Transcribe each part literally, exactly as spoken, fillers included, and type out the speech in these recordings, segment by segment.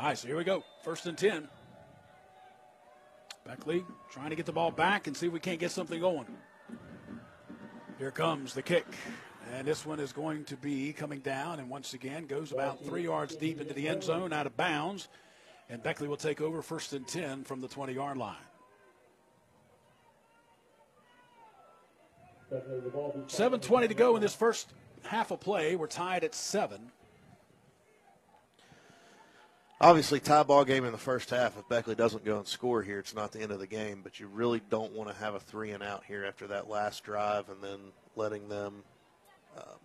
All right, so here we go. First and ten. Beckley trying to get the ball back and see if we can't get something going. Here comes the kick. And this one is going to be coming down and once again goes about three yards deep into the end zone, out of bounds. And Beckley will take over first and ten from the twenty-yard line. seven twenty to go in this first half of play. We're tied at seven. Obviously, tie ball game in the first half. If Beckley doesn't go and score here, it's not the end of the game. But you really don't want to have a three and out here after that last drive and then letting them um,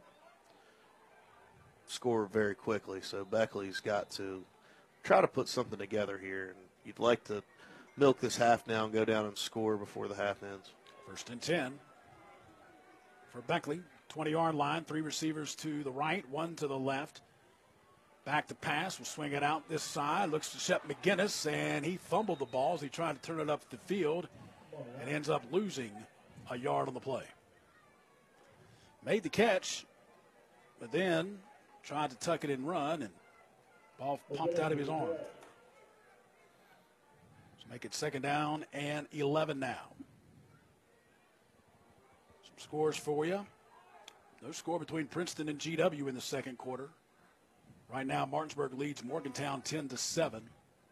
score very quickly. So Beckley's got to try to put something together here. And you'd like to milk this half now and go down and score before the half ends. First and ten for Beckley. twenty-yard line, three receivers to the right, one to the left. Back to pass, will swing it out this side. Looks to Shep McGinnis, and he fumbled the ball as he tried to turn it up the field and ends up losing a yard on the play. Made the catch, but then tried to tuck it and run, and ball popped out of his arm. So make it second down and eleven now. Some scores for you. No score between Princeton and G W in the second quarter. Right now, Martinsburg leads Morgantown ten to seven.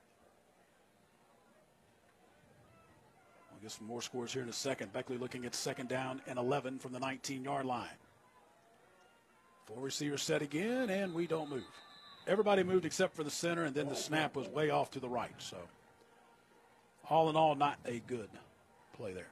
We'll get some more scores here in a second. Beckley looking at second down and eleven from the nineteen-yard line. Four receivers set again, and we don't move. Everybody moved except for the center, and then the snap was way off to the right. So, all in all, not a good play there.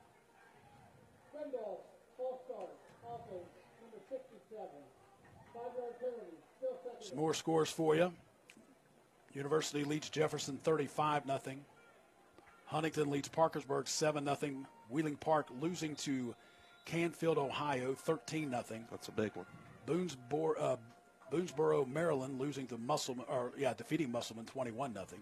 Some more scores for you. University leads Jefferson thirty-five nothing. Huntington leads Parkersburg seven nothing. Wheeling Park losing to Canfield, Ohio thirteen nothing. That's a big one. Boonesboro, uh, Boonesboro, Maryland losing to Musselman, or yeah, defeating Musselman twenty-one nothing.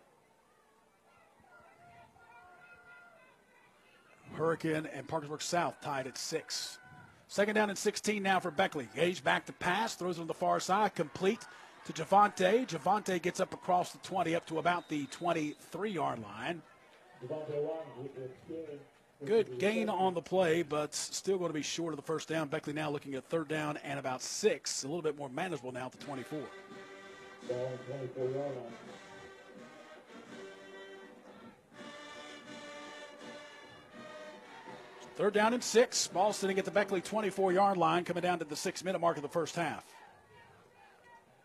Hurricane and Parkersburg South tied at six. Second down and sixteen now for Beckley. Gage back to pass, throws it on the far side, complete to Javante. Javante gets up across the twenty, up to about the twenty-three-yard line. Good gain on the play, but still going to be short of the first down. Beckley now looking at third down and about six, a little bit more manageable now at the twenty-four. Third down and six. Ball sitting at the Beckley twenty-four-yard line, coming down to the six-minute mark of the first half.